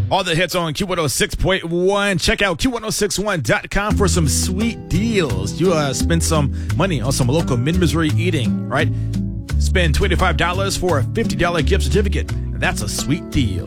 All the hits on Q106.1. Check out Q1061.com for some sweet deals. You spend some money on some local mid-Missouri eating, right? Spend $25 for a $50 gift certificate. That's a sweet deal.